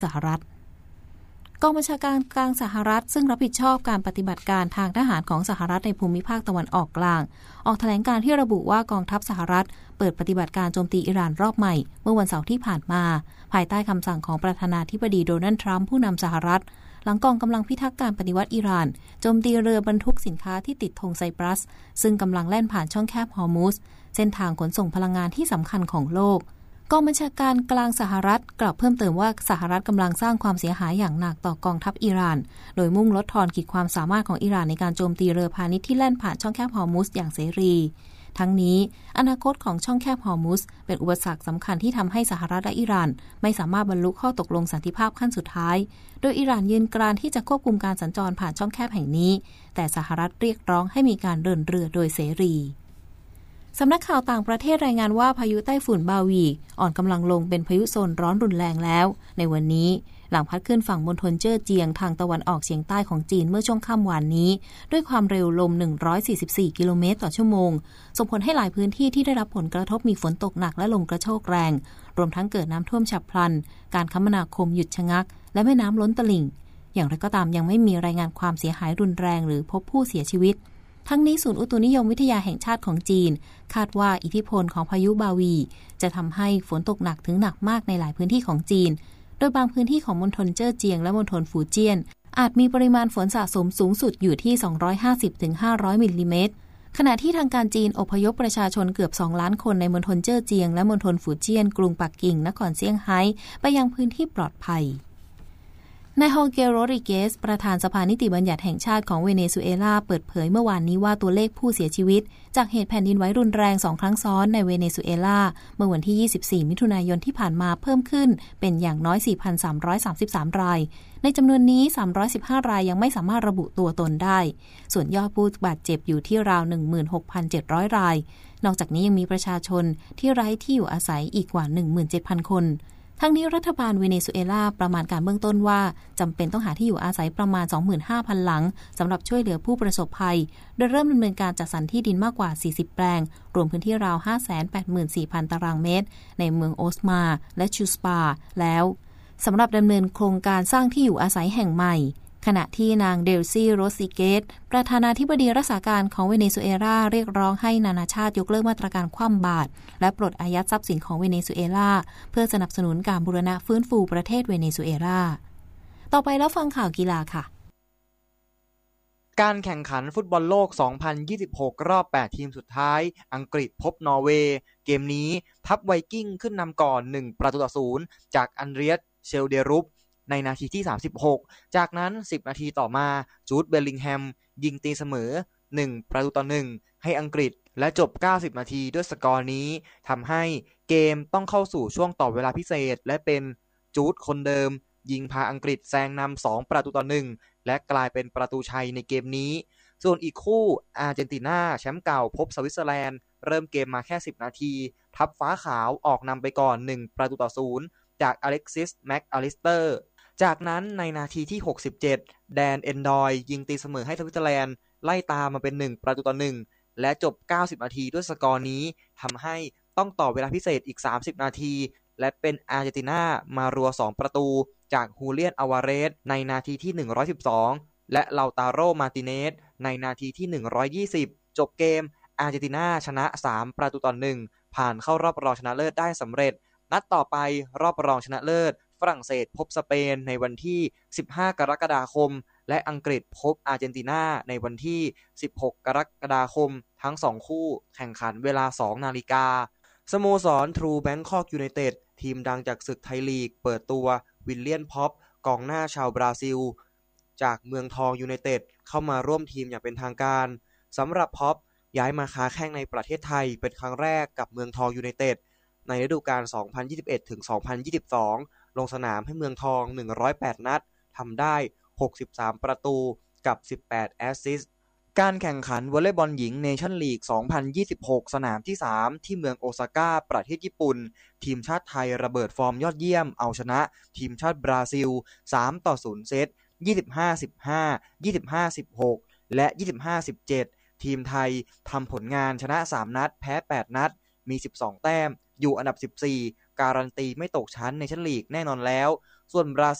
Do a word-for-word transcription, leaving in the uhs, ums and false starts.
สหรัฐกองบัญชาการกลางสหรัฐซึ่งรับผิดชอบการปฏิบัติการทางทหารของสหรัฐในภูมิภาคตะวันออกกลางออกแถลงการที่ระบุว่ากองทัพสหรัฐเปิดปฏิบัติการโจมตีอิหร่านรอบใหม่เมื่อวันเสาร์ที่ผ่านมาภายใต้คำสั่งของประธานาธิบดีโดนัลด์ทรัมป์ผู้นำสหรัฐหลังกองกำลังพิทักษ์การปฏิวัติอิหร่านโจมตีเรือบรรทุกสินค้าที่ติดธงไซปรัสซึ่งกำลังแล่นผ่านช่องแคบฮอร์มุซเส้นทางขนส่งพลังงานที่สำคัญของโลกกองบัญชาการกลางสหรัฐกล่าวเพิ่มเติมว่าสหรัฐกำลังสร้างความเสียหายอย่างหนักต่อกองทัพอิหร่านโดยมุ่งลดทอนขีดความสามารถของอิหร่านในการโจมตีเรือพาณิชย์ที่แล่นผ่านช่องแคบฮอร์มุซอย่างเสรีทั้งนี้อนาคตของช่องแคบฮอร์มุซเป็นอุปสรรคสำคัญที่ทำให้สหรัฐและอิหร่านไม่สามารถบรรลุข้อตกลงสันติภาพขั้นสุดท้ายโดยอิหร่านยืนกรานที่จะควบคุมการสัญจรผ่านช่องแคบแห่งนี้แต่สหรัฐเรียกร้องให้มีการเดินเรือโดยเสรีสำนักข่าวต่างประเทศรายงานว่าพายุไต้ฝุ่นบาวีอ่อนกำลังลงเป็นพายุโซนร้อนรุนแรงแล้วในวันนี้หลังพัดขึ้นฝั่งมณฑลเจ้อเจียงทางตะวันออกเฉียงใต้ของจีนเมื่อช่วงค่ำวานนี้ด้วยความเร็วลมหนึ่งร้อยสี่สิบสี่กิโลเมตรต่อชั่วโมงส่งผลให้หลายพื้นที่ที่ได้รับผลกระทบมีฝนตกหนักและลมกระโชกแรงรวมทั้งเกิดน้ำท่วมฉับพลันการคมนาคมหยุดชะงักและแม่น้ำล้นตลิ่งอย่างไรก็ตามยังไม่มีรายงานความเสียหายรุนแรงหรือพบผู้เสียชีวิตทั้งนี้ศูนย์อุตุนิยมวิทยาแห่งชาติของจีนคาดว่าอิทธิพลของพายุบาวีจะทำให้ฝนตกหนักถึงหนักมากในหลายพื้นที่ของจีนโดยบางพื้นที่ของมณฑลเจ้อเจียงและมณฑลฟูเจี้ยนอาจมีปริมาณฝนสะสมสูงสุดอยู่ที่สองร้อยห้าสิบถึงห้าร้อยมิลลิเมตรขณะที่ทางการจีนอพยพประชาชนเกือบสองล้านคนในมณฑลเจ้อเจียงและมณฑลฟูเจี้ยนกรุงปักกิ่งนครเซี่ยงไฮ้ไปยังพื้นที่ปลอดภัยนายโฮเกโรริเกสประธานสภานิติบัญญัติแห่งชาติของเวเนซุเอลาเปิดเผยเมื่อวานนี้ว่าตัวเลขผู้เสียชีวิตจากเหตุแผ่นดินไหวรุนแรงสองครั้งซ้อนในเวเนซุเอลาเมื่อวันที่ยี่สิบสี่มิถุนายนที่ผ่านมาเพิ่มขึ้นเป็นอย่างน้อย สี่พันสามร้อยสามสิบสาม รายในจำนวนนี้สามร้อยสิบห้ารายยังไม่สามารถระบุตัวตนได้ส่วนยอดผู้บาดเจ็บอยู่ที่ราว หนึ่งหมื่นหกพันเจ็ดร้อย รายนอกจากนี้ยังมีประชาชนที่ไร้ที่อยู่อาศัยอีกกว่า หนึ่งหมื่นเจ็ดพัน คนทั้งนี้รัฐบาลเวเนซุเอลาประมาณการเบื้องต้นว่าจำเป็นต้องหาที่อยู่อาศัยประมาณ สองหมื่นห้าพัน หลังสำหรับช่วยเหลือผู้ประสบภัยโดยเริ่มดำเนินการจัดสรรที่ดินมากกว่าสี่สิบแปลงรวมพื้นที่ราว ห้าแสนแปดหมื่นสี่พัน ตารางเมตรในเมืองโอสมาและชูสปาแล้วสำหรับดำเนินโครงการสร้างที่อยู่อาศัยแห่งใหม่ขณะที่นางเดลซี่โรซิเกตประธานาธิบดีรักษาการของเวเนซุเอลาเรียกร้องให้นานาชาติยกเลิกมาตรการคว่ำบาตรและปลดอายัดทรัพย์สินของเวเนซุเอลาเพื่อสนับสนุนการบูรณะฟื้นฟูประเทศเวเนซุเอลาต่อไปแล้วฟังข่าวกีฬาค่ะการแข่งขันฟุตบอลโลกสองพันยี่สิบหกรอบแปดทีมสุดท้ายอังกฤษพบนอร์เวย์เกมนี้ทัพไวกิ้งขึ้นนำก่อนหนึ่งประตูต่อศูนย์จากอันเดรียสเชลเดรุปในนาทีที่สามสิบหกจากนั้นสิบนาทีต่อมาจูดเบลลิงแฮมยิงตีเสมอหนึ่งประตูต่อหนึ่งให้อังกฤษและจบเก้าสิบนาทีด้วยสกอร์นี้ทำให้เกมต้องเข้าสู่ช่วงต่อเวลาพิเศษและเป็นจูดคนเดิมยิงพาอังกฤษแซงนำสองประตูต่อหนึ่งและกลายเป็นประตูชัยในเกมนี้ส่วนอีกคู่อาร์เจนตินาแชมป์เก่าพบสวิตเซอร์แลนด์เริ่มเกมมาแค่สิบนาทีทัพฟ้าขาวออกนำไปก่อนหนึ่งประตูต่อศูนย์จากอเล็กซิสแม็กอลิสเตอร์จากนั้นในนาทีที่หกสิบเจ็ดแดนเอนดอยยิงตีเสมอให้สวิตเซอร์แลนด์ไล่ตามมาเป็นหนึ่งประตูต่อหนึ่งและจบเก้าสิบนาทีด้วยสกอร์นี้ทำให้ต้องต่อเวลาพิเศษอีกสามสิบนาทีและเป็นอาร์เจนตินามารัวสองประตูจากฮูเลียนอาวาเรสในนาทีที่หนึ่งร้อยสิบสองและลาตาโรมาร์ติเนสในนาทีที่หนึ่งร้อยยี่สิบจบเกมอาร์เจนตินาชนะสามประตูต่อหนึ่งผ่านเข้ารอบรองชนะเลิศได้สำเร็จนัดต่อไปรอบรองชนะเลิศฝรั่งเศสพบสเปนในวันที่สิบห้ากรกฎาคมและอังกฤษพบอาร์เจนตินาในวันที่สิบหกกรกฎาคมทั้งสองคู่แข่งขันเวลา สองนาฬิกาสโมสร True Bangkok United ทีมดังจากศึกไทยลีกเปิดตัววิลเลียนพ็อปกองหน้าชาวบราซิลจากเมืองทองยูไนเต็ดเข้ามาร่วมทีมอย่างเป็นทางการสำหรับพ็อปย้ายมาค้าแข้งในประเทศไทยเป็นครั้งแรกกับเมืองทองยูไนเต็ดในฤดูกาล สองพันยี่สิบเอ็ดถึงสองพันยี่สิบสอง ลงสนามให้เมืองทองหนึ่งร้อยแปดนัดทำได้หกสิบสามประตูกับสิบแปดแอสซิสต์การแข่งขันวอลเลย์บอลหญิงเนชั่นลีกสองพันยี่สิบหกสนามที่สามที่เมืองโอซาก้าประเทศญี่ปุ่นทีมชาติไทยระเบิดฟอร์มยอดเยี่ยมเอาชนะทีมชาติบราซิลสามต่อศูนย์เซต ยี่สิบห้า สิบห้า ยี่สิบห้า สิบหก และ ยี่สิบห้า สิบเจ็ด ทีมไทยทำผลงานชนะสามนัดแพ้แปดนัดมีสิบสองแต้มอยู่อันดับสิบสี่การันตีไม่ตกชั้นในชั้นลีกแน่นอนแล้วส่วนบรา